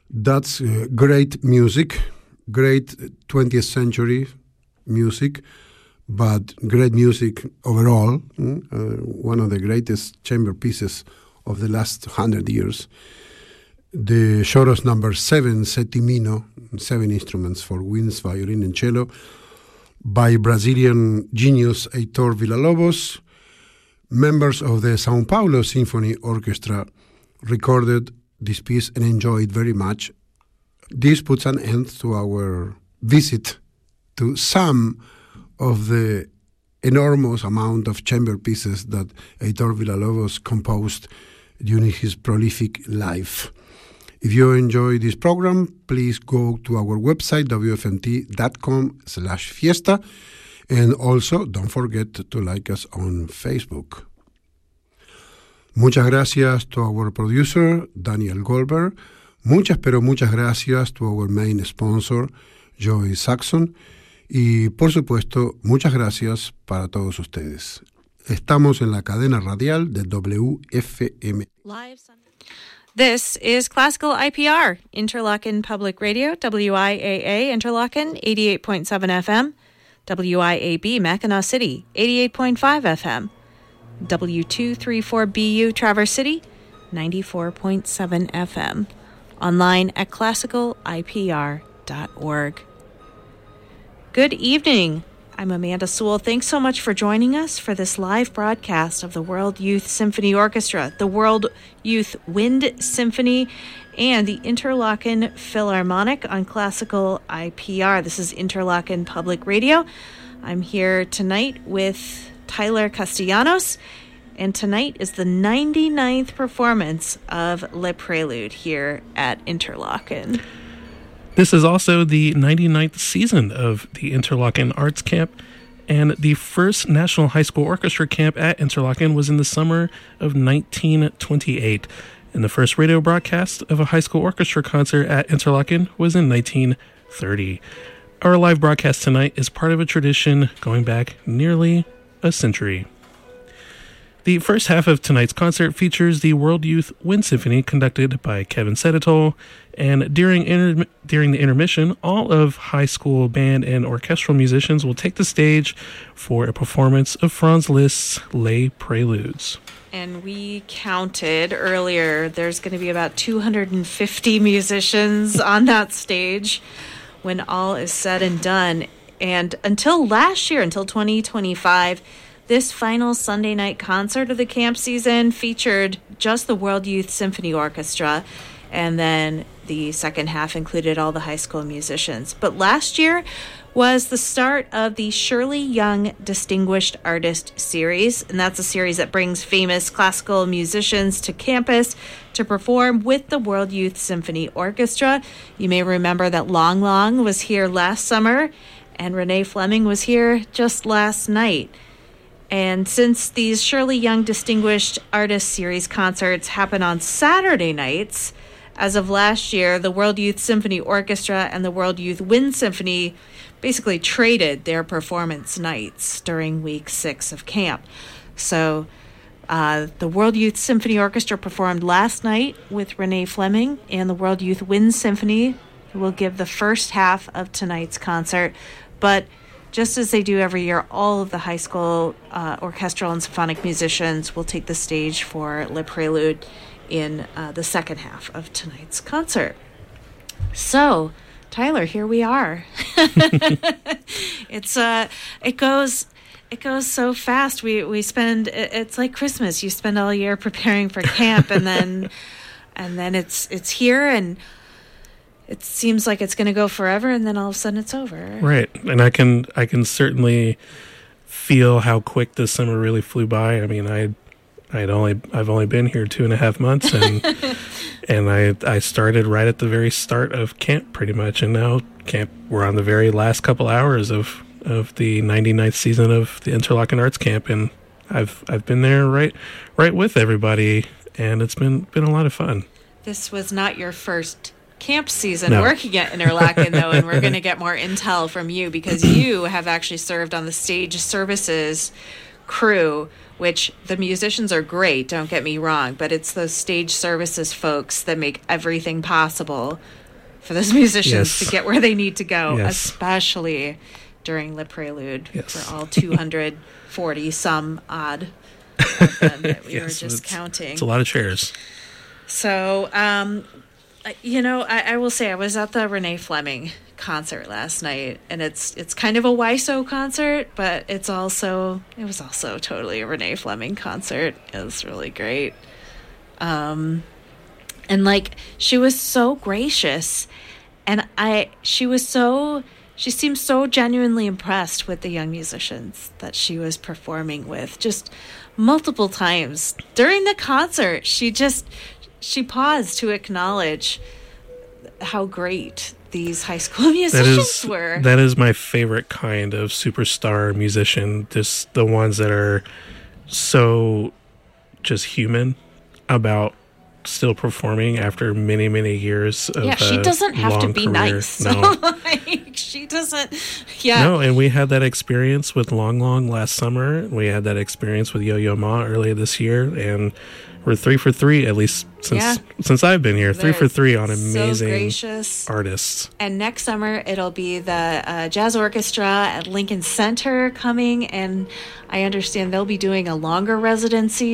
That's great music, great 20th century music, but great music overall. One of the greatest chamber pieces of the last 100 years. The Choros number 7, Settimino, 7 instruments for winds, violin, and cello, by Brazilian genius Heitor Villa-Lobos. Members of the São Paulo Symphony Orchestra recorded this piece and enjoyed very much. This puts an end to our visit to some of the enormous amount of chamber pieces that Heitor Villa-Lobos composed during his prolific life. If you enjoy this program, please go to our website, wfmt.com/fiesta, and also don't forget to like us on Facebook. Muchas gracias to our producer, Daniel Goldberg. Muchas, pero muchas gracias to our main sponsor, Joey Saxon. Y, por supuesto, muchas gracias para todos ustedes. Estamos en la cadena radial de WFM. This is Classical IPR, Interlochen Public Radio, WIAA Interlochen, 88.7 FM, WIAB Mackinac City, 88.5 FM, W234BU Traverse City, 94.7 FM, online at classicalipr.org. Good evening. I'm Amanda Sewell. Thanks so much for joining us for this live broadcast of the World Youth Symphony Orchestra, the World Youth Wind Symphony, and the Interlochen Philharmonic on Classical IPR. This is Interlochen Public Radio. I'm here tonight with Tyler Castellanos, and tonight is the 99th performance of Le Prelude here at Interlochen. This is also the 99th season of the Interlochen Arts Camp, and the first National High School Orchestra Camp at Interlochen was in the summer of 1928, and the first radio broadcast of a high school orchestra concert at Interlochen was in 1930. Our live broadcast tonight is part of a tradition going back nearly a century. The first half of tonight's concert features the World Youth Wind Symphony conducted by Kevin Seditol, and during the intermission, all of high school band and orchestral musicians will take the stage for a performance of Franz Liszt's Les Préludes. And we counted earlier, there's going to be about 250 musicians on that stage when all is said and done. And until last year, until 2025, this final Sunday night concert of the camp season featured just the World Youth Symphony Orchestra, and then the second half included all the high school musicians. But last year was the start of the Shirley Young Distinguished Artist Series, and that's a series that brings famous classical musicians to campus to perform with the World Youth Symphony Orchestra. You may remember that Long Long was here last summer, and Renee Fleming was here just last night. And since these Shirley Young Distinguished Artist Series concerts happen on Saturday nights, as of last year, the World Youth Symphony Orchestra and the World Youth Wind Symphony basically traded their performance nights during week 6 of camp. So the World Youth Symphony Orchestra performed last night with Renee Fleming, and the World Youth Wind Symphony will give the first half of tonight's concert. But just as they do every year, all of the high school orchestral and symphonic musicians will take the stage for Le Prelude in the second half of tonight's concert. So, Tyler, here we are. It goes so fast. We spend, it's like Christmas. You spend all year preparing for camp, and then it's here, and it seems like it's going to go forever, and then all of a sudden it's over. Right, and I can certainly feel how quick this summer really flew by. I mean, I've only been here 2.5 months, and I started right at the very start of camp, pretty much, and now we're on the very last couple hours of the 99th season of the Interlochen Arts Camp, and I've been there right with everybody, and it's been a lot of fun. This was not your first camp season working at Interlochen, though, and we're going to get more intel from you, because you have actually served on the stage services crew, which the musicians are great, don't get me wrong, but it's those stage services folks that make everything possible for those musicians to get where they need to go, especially during Le Prelude for all 240 some odd of them that we were just counting. It's a lot of chairs. So, I will say I was at the Renee Fleming concert last night, and it's kind of a WISO concert, but it was also totally a Renee Fleming concert. It was really great. And like, she was so gracious, and she seemed so genuinely impressed with the young musicians that she was performing with. Just multiple times during the concert, she paused to acknowledge how great these high school musicians were. That is my favorite kind of superstar musician. Just the ones that are so just human about still performing after many, many years of she doesn't have to be career. nice. No. She doesn't. No, and we had that experience with Long Long last summer. We had that experience with Yo Yo Ma earlier this year, and we're 3 for 3, at least since I've been here. 3 for 3 on amazing artists. And next summer, it'll be the Jazz Orchestra at Lincoln Center coming, and I understand they'll be doing a longer residency.